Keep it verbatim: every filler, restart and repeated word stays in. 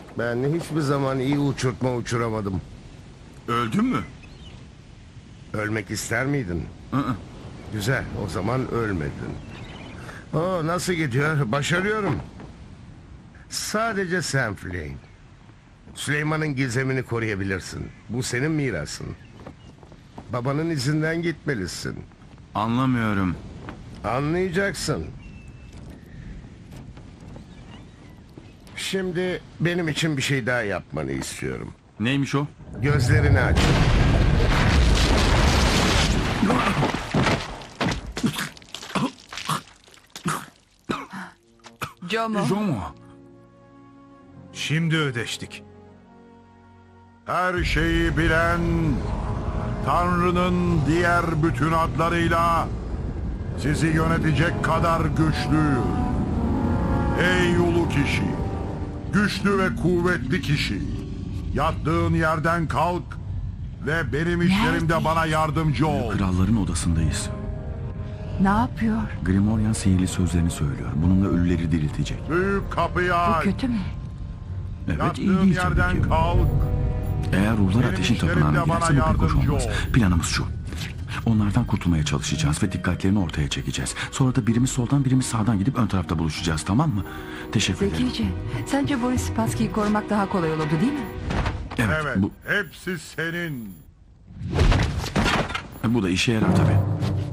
Ben hiçbir zaman iyi uçurtma uçuramadım. Öldün mü? Ölmek ister miydin? Hı hı. Güzel, o zaman ölmedin. Oo, nasıl gidiyor? Başarıyorum. Sadece sen Flame. Süleyman'ın gizemini koruyabilirsin. Bu senin mirasın. Babanın izinden gitmelisin. Anlamıyorum. Anlayacaksın. Şimdi benim için bir şey daha yapmanı istiyorum. Neymiş o? Gözlerini aç. Jomo. Jomo. Şimdi ödeştik. Her şeyi bilen, Tanrı'nın diğer bütün adlarıyla sizi yönetecek kadar güçlü. Ey ulu kişi, güçlü ve kuvvetli kişi, yattığın yerden kalk ve benim işlerimde bana yardımcı ol. Kralların odasındayız. Ne yapıyor? Grimorian sihirli sözlerini söylüyor. Bununla ölüleri diriltecek. Büyük kapıyı Bu aç. kötü mü? Evet, iyi Yattığın değil yerden tabii ki. kalk. Eğer ruhlar Benim ateşin işlerimde tapınağına bana girerse bu pek hoş yardımcı olmaz. ol. Planımız şu. Onlardan kurtulmaya çalışacağız ve dikkatlerini ortaya çekeceğiz. Sonra da birimiz soldan birimiz sağdan gidip ön tarafta buluşacağız, tamam mı? Teşekkür ederim. Zekice. Sence Boris Spassky'yi korumak daha kolay olurdu değil mi? Evet, Evet, bu, hepsi senin. bu da işe yarar tabii.